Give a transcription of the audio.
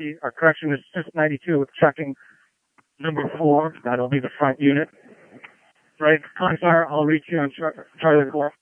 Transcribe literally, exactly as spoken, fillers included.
fifty, or correction, it's just ninety-two with tracking number four. That'll be the front unit. Right, Conifire, I'll reach you on Char- Charlie four.